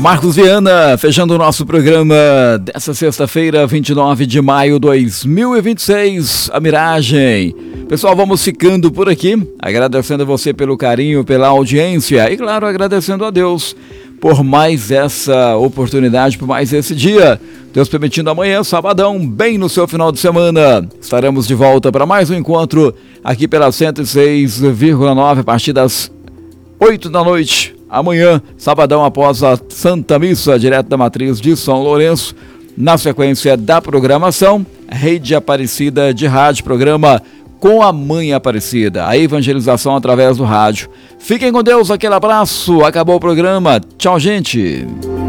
Marcos Viana, fechando o nosso programa dessa sexta-feira, 29 de maio de 2026, a Miragem. Pessoal, vamos ficando por aqui, agradecendo a você pelo carinho, pela audiência e, claro, agradecendo a Deus por mais essa oportunidade, por mais esse dia. Deus permitindo, amanhã, sabadão, bem no seu final de semana, estaremos de volta para mais um encontro aqui pela 106,9 a partir das 8 da noite. Amanhã, sabadão, após a Santa Missa, direto da Matriz de São Lourenço, na sequência da programação, Rede Aparecida de Rádio, programa Com a Mãe Aparecida, a evangelização através do rádio. Fiquem com Deus, aquele abraço, acabou o programa, tchau, gente!